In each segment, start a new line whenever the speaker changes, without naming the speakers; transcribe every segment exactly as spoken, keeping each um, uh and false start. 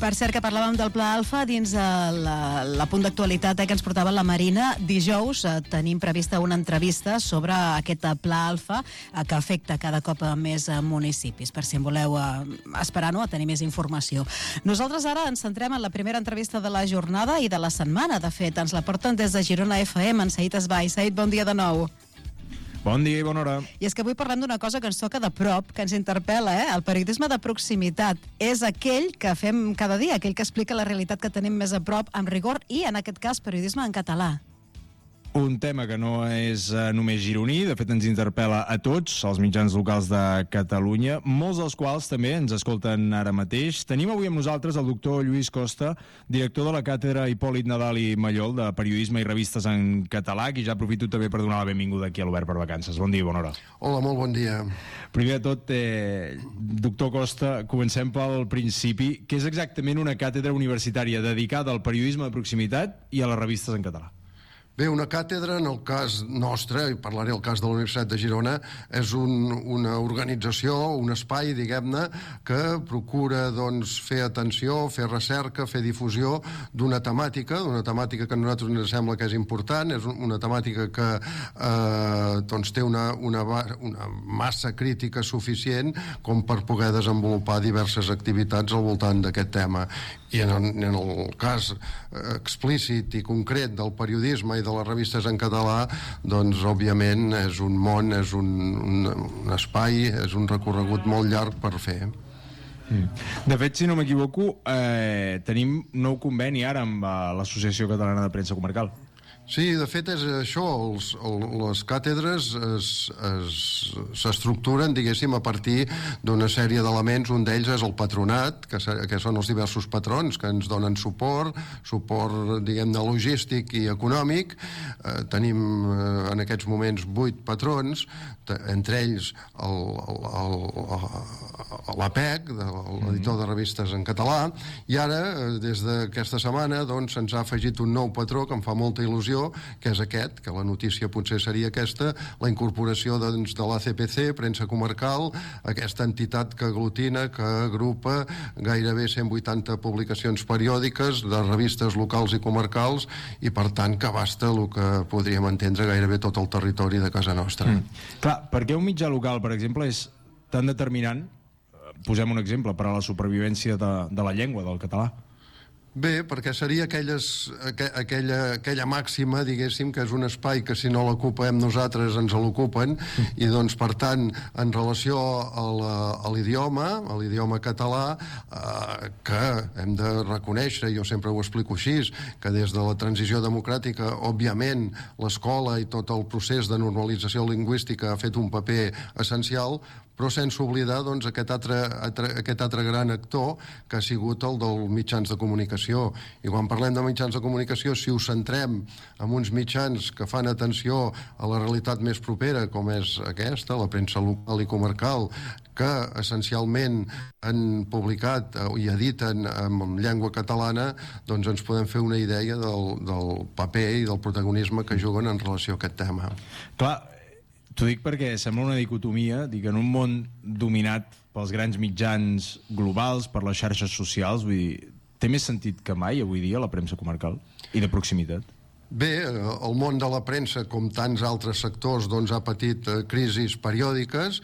Per cert, que parlàvem del Pla Alfa dins de la, la punt d'actualitat eh, que ens portava la Marina. Dijous eh, tenim prevista una entrevista sobre aquest Pla Alfa eh, que afecta cada cop a més eh, municipis, per si en voleu eh, esperar no, a tenir més informació. Nosaltres ara ens centrem en la primera entrevista de la jornada i de la setmana. De fet, ens la porten des de Girona F M, en Saïd Esbai. Saïd, bon dia de nou.
Bon dia i bona hora.
I és que avui parlem d'una cosa que ens toca de prop, que ens interpel·la, eh? El periodisme de proximitat. És aquell que fem cada dia, aquell que explica la realitat que tenim més a prop, amb rigor, i en aquest cas periodisme en català.
Un tema que no és eh, només gironí, de fet ens interpel·la a tots, els mitjans locals de Catalunya, molts dels quals també ens escolten ara mateix. Tenim avui amb nosaltres el doctor Lluís Costa, director de la càtedra Hipòlit Nadal i Mallol de Periodisme i Revistes en Català, qui ja aprofito també per donar la benvinguda aquí a l'Obert per Vacances. Bon dia i bona hora.
Hola, molt bon dia.
Primer de tot, eh, doctor Costa, comencem pel principi. Què és exactament una càtedra universitària dedicada al periodisme de proximitat i a les revistes en català?
Bé, una càtedra, en el cas nostre, i parlaré el cas de la Universitat de Girona, és un, una organització, un espai, diguem-ne, que procura doncs, fer atenció, fer recerca, fer difusió d'una temàtica, d'una temàtica que a nosaltres ens sembla que és important, és una temàtica que eh, doncs, té una, una, una massa crítica suficient com per poder desenvolupar diverses activitats al voltant d'aquest tema. I en, en el cas explícit i concret del periodisme i de les revistes en català, doncs òbviament és un món, és un, un, un espai, és un recorregut molt llarg per fer.
Mm. De fet, si no m'equivoco, eh, tenim nou conveni ara amb eh, l'Associació Catalana de Premsa Comarcal.
Sí, de fet és això, els, el, les càtedres s'estructuren, diguéssim, a partir d'una sèrie d'elements. Un d'ells és el patronat, que, que són els diversos patrons que ens donen suport, suport, diguem-ne, logístic i econòmic. Eh, tenim eh, en aquests moments vuit patrons, entre ells l'A P E C, l'editor de revistes en català, i ara, des d'aquesta setmana, doncs, se'ns ha afegit un nou patró que em fa molta il·lusió, que és aquest, que la notícia potser seria aquesta, la incorporació doncs, de l'A C P C, Premsa Comarcal, aquesta entitat que aglutina, que agrupa gairebé cent vuitanta publicacions periòdiques de revistes locals i comarcals, i per tant que abasta el que podríem entendre gairebé tot el territori de casa nostra.
Mm. Clar, per què un mitjà local, per exemple, és tan determinant, posem un exemple, per a la supervivència de, de la llengua, del català?
Bé, perquè seria aquelles, aquella, aquella màxima, diguéssim, que és un espai que si no l'ocupem nosaltres ens l'ocupen, i doncs per tant en relació a l'idioma, a l'idioma català, eh, que hem de reconèixer, jo sempre ho explico així, que des de la transició democràtica òbviament l'escola i tot el procés de normalització lingüística ha fet un paper essencial, però sense oblidar doncs, aquest, altre, aquest altre gran actor que ha sigut el dels mitjans de comunicació. I quan parlem de mitjans de comunicació, si ho centrem en uns mitjans que fan atenció a la realitat més propera, com és aquesta, la premsa local i comarcal, que essencialment han publicat i editen en llengua catalana, doncs ens podem fer una idea del, del paper i del protagonisme que juguen en relació a aquest tema.
Clar, t'ho dic perquè sembla una dicotomia, dic, en un món dominat pels grans mitjans globals, per les xarxes socials, vull dir, té més sentit que mai avui dia la premsa comarcal i de proximitat?
Bé, el món de la premsa, com tants altres sectors, doncs ha patit crisis periòdiques,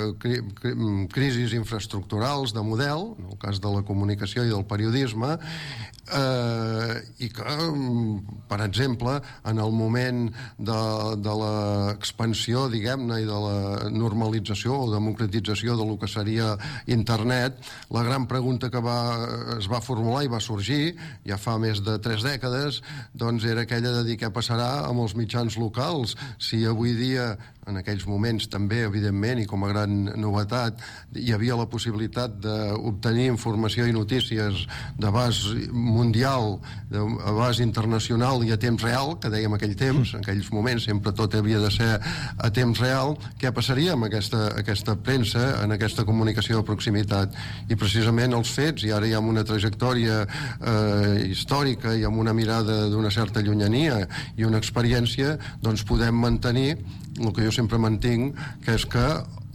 crisis infraestructurals de model, en el cas de la comunicació i del periodisme, eh, i que, per exemple, en el moment de, de l'expansió, diguem-ne, i de la normalització o democratització de lo que seria internet, la gran pregunta que va, es va formular i va sorgir ja fa més de tres dècades, doncs era aquella de dir què passarà amb els mitjans locals, si avui dia, en aquells moments també, evidentment, i com a gran novetat, hi havia la possibilitat d'obtenir informació i notícies d'abast mundial, d'abast internacional i a temps real, que dèiem aquell temps, en aquells moments sempre tot havia de ser a temps real. Què passaria amb aquesta, aquesta premsa, en aquesta comunicació de proximitat? I precisament els fets, i ara hi ha una trajectòria eh, històrica i amb una mirada d'una certa llunyania i una experiència, doncs podem mantenir el que jo sempre mantinc, que és que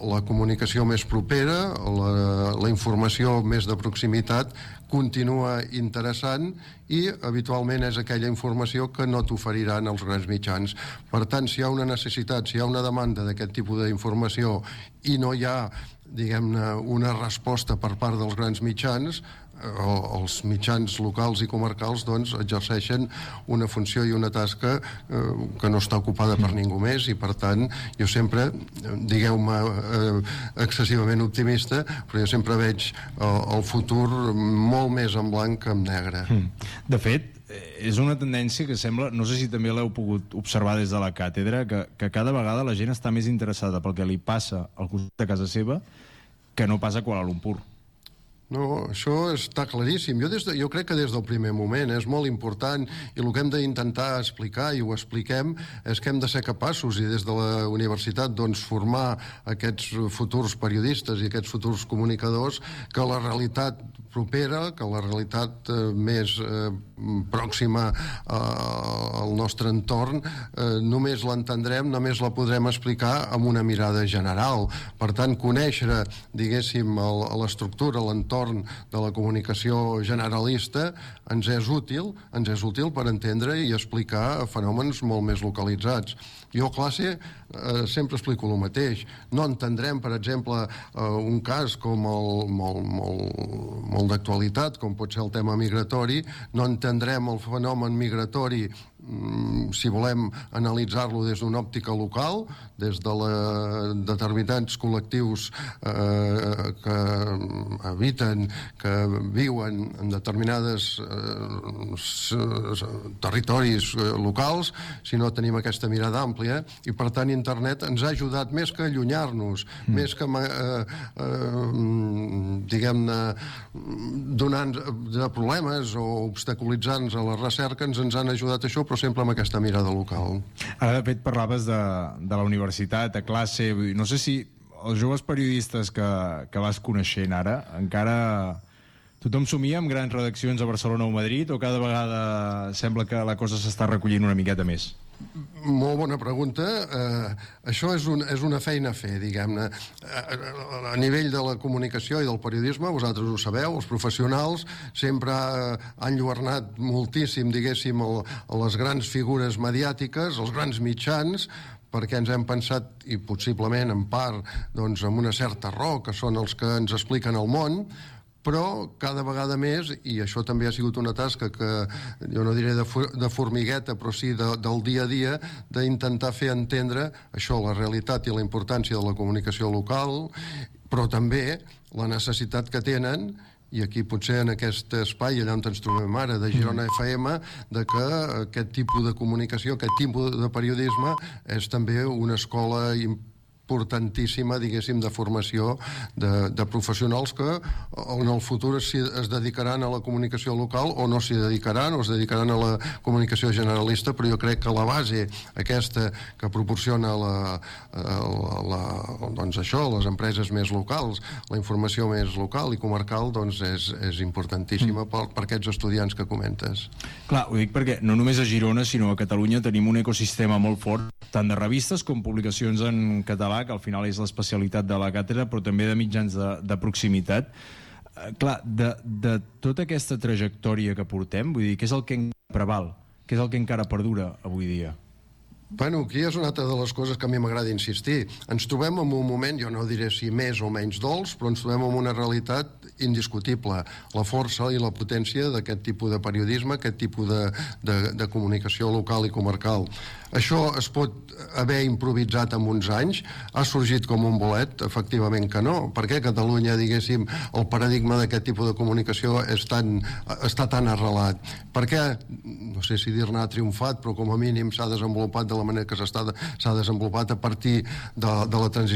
la comunicació més propera, la, la informació més de proximitat continua interessant i habitualment és aquella informació que no t'oferiran els grans mitjans. Per tant, si hi ha una necessitat, si hi ha una demanda d'aquest tipus d'informació i no hi ha, diguem-ne, una resposta per part dels grans mitjans, els mitjans locals i comarcals doncs exerceixen una funció i una tasca eh, que no està ocupada per ningú més i per tant jo sempre, digueu-me eh, excessivament optimista, però jo sempre veig el, el futur molt més en blanc que en negre.
De fet, és una tendència que sembla, no sé si també l'heu pogut observar des de la càtedra, que, que cada vegada la gent està més interessada pel que li passa al costat de casa seva que no passa a Kuala Lumpur.
No, això està claríssim. Jo, des de, jo crec que des del primer moment és molt important i el que hem d'intentar explicar, i ho expliquem, és que hem de ser capaços i des de la universitat doncs, formar aquests futurs periodistes i aquests futurs comunicadors que la realitat propera, que la realitat eh, més eh, pròxima eh, al nostre entorn eh, només l'entendrem, només la podrem explicar amb una mirada general. Per tant, conèixer, diguéssim, l'estructura, l'entorn de la comunicació generalista ens és útil, ens és útil per entendre i explicar fenòmens molt més localitzats. Jo a classe eh, sempre explico el mateix. No entendrem, per exemple, eh, un cas com el molt, molt, molt d'actualitat, com pot ser el tema migratori, no entendrem el fenomen migratori si volem analitzar-lo des d'una òptica local, des de la, determinats col·lectius eh, que habiten, que viuen en determinades eh, territoris eh, locals, si no tenim aquesta mirada àmplia, i per tant internet ens ha ajudat més que allunyar-nos, mm. més que eh, eh, diguem-ne donant de problemes o obstaculitzar-nos a la recerca, ens, ens han ajudat això, però sempre amb aquesta mirada local.
Ara, de fet, parlaves de, de la universitat, a classe... No sé si els joves periodistes que, que vas coneixent ara, encara tothom somia amb grans redaccions a Barcelona o Madrid, o cada vegada sembla que la cosa s'està recollint una miqueta més?
Molt bona pregunta. Eh, això és, un, és una feina a fer, diguem-ne. A nivell de la comunicació i del periodisme, vosaltres ho sabeu, els professionals sempre han lluernat moltíssim, diguéssim, el, a les grans figures mediàtiques, els grans mitjans, perquè ens hem pensat, i possiblement en part doncs, amb una certa raó, que són els que ens expliquen el món, però cada vegada més, i això també ha sigut una tasca que jo no diré de, de formigueta, però sí de, del dia a dia, d'intentar fer entendre això, la realitat i la importància de la comunicació local, però també la necessitat que tenen, i aquí potser en aquest espai, allà on ens trobem ara, de Girona F M, de que aquest tipus de comunicació, aquest tipus de periodisme és també una escola important, importantíssima, diguéssim, de formació de, de professionals que en el futur es, es dedicaran a la comunicació local o no s'hi dedicaran o es dedicaran a la comunicació generalista, però jo crec que la base aquesta que proporciona la, la, la, doncs això, les empreses més locals, la informació més local i comarcal, doncs és, és importantíssima mm. per, per aquests estudiants que comentes.
Clar, ho dic perquè no només a Girona, sinó a Catalunya tenim un ecosistema molt fort, tant de revistes com publicacions en català, que al final és l'especialitat de la càtedra, però també de mitjans de, de proximitat. Eh, clar, de, de tota aquesta trajectòria que portem, vull dir, què és el que encara preval? Què és el que encara perdura avui dia?
Bueno, aquí és una altra de les coses que a mi m'agrada insistir. Ens trobem en un moment, jo no diré si més o menys dolç, però ens trobem en una realitat indiscutible. La força i la potència d'aquest tipus de periodisme, aquest tipus de, de, de comunicació local i comarcal. Això es pot haver improvisat en uns anys, ha sorgit com un bolet, efectivament que no. Per què Catalunya, diguéssim, el paradigma d'aquest tipus de comunicació és tan, està tan arrelat? Per què, no sé si dir-ne ha triomfat, però com a mínim s'ha desenvolupat de la manera que s'ha desenvolupat a partir de, de la transició